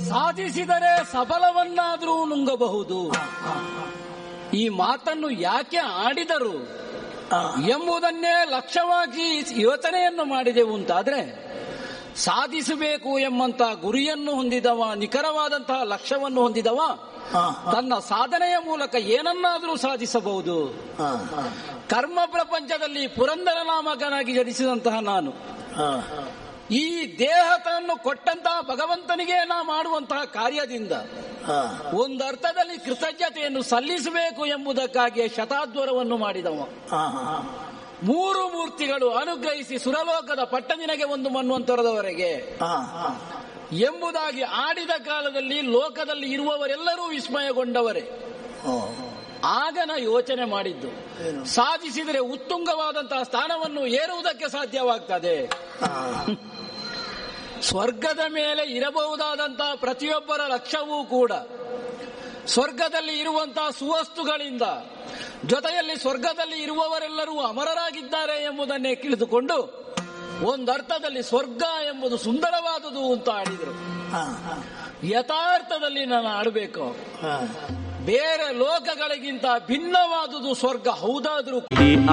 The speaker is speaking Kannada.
ಸಾಧಿಸಿದರೆ ಸಫಲವನ್ನಾದರೂ ನುಂಗಬಹುದು. ಈ ಮಾತನ್ನು ಯಾಕೆ ಆಡಿದರು ಎಂಬುದನ್ನೇ ಲಕ್ಷ್ಯವಾಗಿ ಯೋಚನೆಯನ್ನು ಮಾಡಿದೆವು ಅಂತಾದ್ರೆ, ಸಾಧಿಸಬೇಕು ಎಂಬಂತ ಗುರಿಯನ್ನು ಹೊಂದಿದವ, ನಿಖರವಾದಂತಹ ಲಕ್ಷ್ಯವನ್ನು ಹೊಂದಿದವ ತನ್ನ ಸಾಧನೆಯ ಮೂಲಕ ಏನನ್ನಾದರೂ ಸಾಧಿಸಬಹುದು. ಕರ್ಮ ಪ್ರಪಂಚದಲ್ಲಿ ಪುರಂದರ ನಾಮಕನಾಗಿ ಜನಿಸಿದಂತಹ ನಾನು ಈ ದೇಹವನ್ನು ಕೊಟ್ಟಂತಹ ಭಗವಂತನಿಗೆ ನಾ ಮಾಡುವಂತಹ ಕಾರ್ಯದಿಂದ ಒಂದರ್ಥದಲ್ಲಿ ಕೃತಜ್ಞತೆಯನ್ನು ಸಲ್ಲಿಸಬೇಕು ಎಂಬುದಕ್ಕಾಗಿ ಶತಾದ್ವರವನ್ನು ಮಾಡಿದವ. 3 ಮೂರ್ತಿಗಳು ಅನುಗ್ರಹಿಸಿ ಸುರಲೋಕದ ಪಟ್ಟನಿನಗೆ ಒಂದು ಮನ್ವಂತರದವರೆಗೆ ಎಂಬುದಾಗಿ ಆಡಿದ ಕಾಲದಲ್ಲಿ ಲೋಕದಲ್ಲಿ ಇರುವವರೆಲ್ಲರೂ ವಿಸ್ಮಯಗೊಂಡವರೇ. ಆಗನ ಯೋಚನೆ ಮಾಡಿದ್ದು, ಸಾಧಿಸಿದರೆ ಉತ್ತುಂಗವಾದಂತಹ ಸ್ಥಾನವನ್ನು ಏರುವುದಕ್ಕೆ ಸಾಧ್ಯವಾಗ್ತದೆ. ಸ್ವರ್ಗದ ಮೇಲೆ ಇರಬಹುದಾದಂತಹ ಪ್ರತಿಯೊಬ್ಬರ ಲಕ್ಷ್ಯವೂ ಕೂಡ ಸ್ವರ್ಗದಲ್ಲಿ ಇರುವಂತಹ ಸುವಸ್ತುಗಳಿಂದ, ಜೊತೆಯಲ್ಲಿ ಸ್ವರ್ಗದಲ್ಲಿ ಇರುವವರೆಲ್ಲರೂ ಅಮರರಾಗಿದ್ದಾರೆ ಎಂಬುದನ್ನೇ ತಿಳಿದುಕೊಂಡು ಒಂದರ್ಥದಲ್ಲಿ ಸ್ವರ್ಗ ಎಂಬುದು ಸುಂದರವಾದುದು ಅಂತ ಆಡಿದರು. ಯಥಾರ್ಥದಲ್ಲಿ ನಾನು ಆಡಬೇಕು, ಬೇರೆ ಲೋಕಗಳಿಗಿಂತ ಭಿನ್ನವಾದುದು ಸ್ವರ್ಗ ಹೌದಾದ್ರೂ